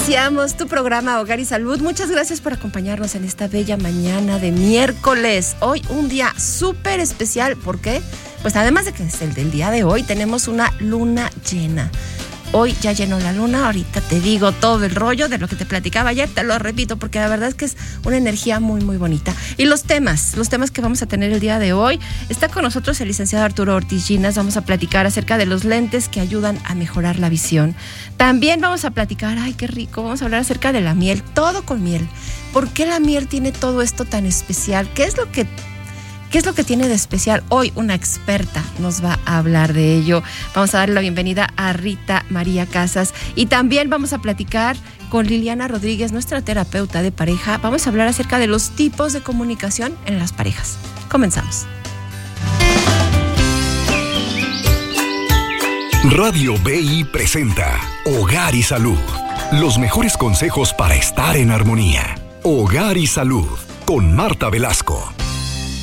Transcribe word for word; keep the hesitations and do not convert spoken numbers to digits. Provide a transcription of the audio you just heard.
Iniciamos tu programa Hogar y Salud. Muchas gracias por acompañarnos en esta bella mañana de miércoles. Hoy un día súper especial. ¿Por qué? Pues además de que es el del día de hoy, tenemos una luna llena. Hoy ya llenó la luna, ahorita te digo todo el rollo de lo que te platicaba ayer, te lo repito porque la verdad es que es una energía muy muy bonita. Y los temas, los temas que vamos a tener el día de hoy, está con nosotros el licenciado Arturo Ortiz Ginas. Vamos a platicar acerca de los lentes que ayudan a mejorar la visión. También vamos a platicar, ay qué rico, vamos a hablar acerca de la miel, todo con miel. ¿Por qué la miel tiene todo esto tan especial? ¿Qué es lo que ¿Qué es lo que tiene de especial? Hoy una experta nos va a hablar de ello. Vamos a darle la bienvenida a Rita María Casas y también vamos a platicar con Liliana Rodríguez, nuestra terapeuta de pareja. Vamos a hablar acerca de los tipos de comunicación en las parejas. Comenzamos. Radio B I presenta Hogar y Salud. Los mejores consejos para estar en armonía. Hogar y Salud con Marta Velasco.